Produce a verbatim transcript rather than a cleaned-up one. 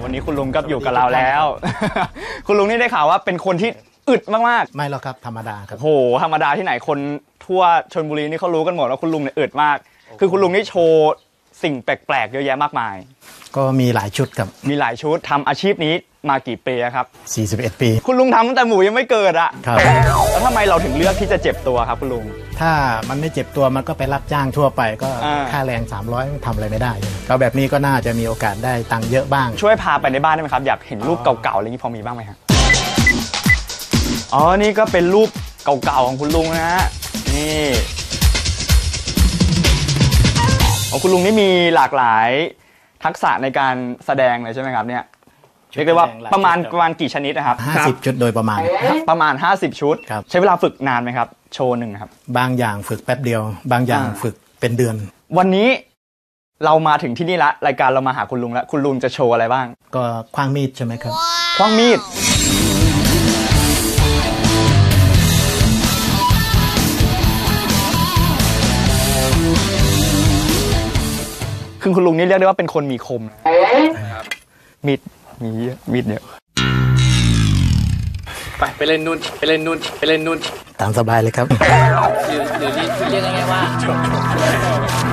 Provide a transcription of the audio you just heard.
วันนี้คุณลุงก็อยู่กับเราแล้ว คุณลุงนี่ได้ข่าวว่าเป็นคนที่อึดมากๆไม่หรอกครับธรรมดาครับโหธรรมดาที่ไหนคนทั่วชลบุรีนี่เขารู้กันหมดว่าคุณลุงเนี่ยอึดมากคือคุณลุงนี่โชว์สิ่งแปลกๆเยอะแยะมากมายก็มีหลายชุดครับมีหลายชุดทำอาชีพนี้มากี่ปีครับสี่สิบเอ็ดปีคุณลุงทำตั้งแต่หมูยังไม่เกิดอะครับแล้วทำไมเราถึงเลือกที่จะเจ็บตัวครับคุณลุงถ้ามันไม่เจ็บตัวมันก็ไปรับจ้างทั่วไปก็ค่าแรงสามร้อยทำอะไรไม่ได้ก็แบบนี้ก็น่าจะมีโอกาสได้ตังค์เยอะบ้างช่วยพาไปในบ้านได้ไหมครับอยากเห็นรูปเก่าๆอะไรนี้พอมีบ้างไหมครับอ๋อนี่ก็เป็นรูปเก่าๆของคุณลุงนะฮะนี่อ๋อคุณลุงนี่มีหลากหลายทักษะในการแสดงเลยใช่ไหมครับเนี่ยเรียกได้ว่าประมาณประมาณกี่ชนิดนะครับห้าสิบชุดโดยประมาณประมาณห้าสิบชุดใช้เวลาฝึกนานไหมครับโชว์หนึ่งครับบางอย่างฝึกแป๊บเดียวบางอย่างฝึกเป็นเดือนวันนี้เรามาถึงที่นี่ละรายการเรามาหาคุณลุงแล้วคุณลุงจะโชว์อะไรบ้างก็ขว้างมีดใช่ไหมครับขว้างมีดคือคุณลุงนี่เรียกได้ว่าเป็นคนมีคมมีดมีมีดเยอะไปไปเล่นนู่นไปเล่นนู่นไปเล่นนู่นตามสบายเลยครับหรือหรือเรียกง่ายๆว่า